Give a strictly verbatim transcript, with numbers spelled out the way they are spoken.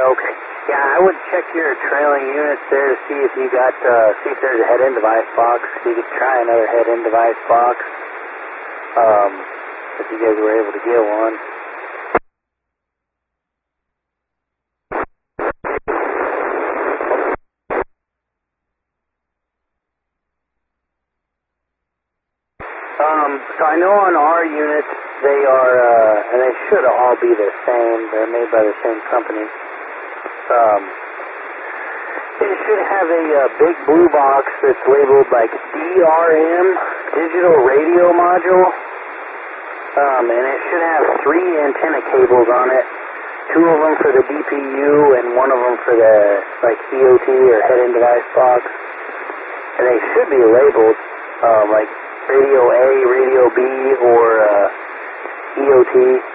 Okay. Yeah, I would check your trailing units there to see if you got, uh, see if there's a head-in device box. You could try another head-in device box, um, if you guys were able to get one. Um, so I know on our units, they are, uh, and they should all be the same. They're made by the same company. Um, it should have a uh, big blue box that's labeled like D R M, Digital Radio Module, um, and it should have three antenna cables on it, two of them for the D P U and one of them for the like E O T or head-in device box, and they should be labeled um, like Radio A, Radio B, or uh, E O T.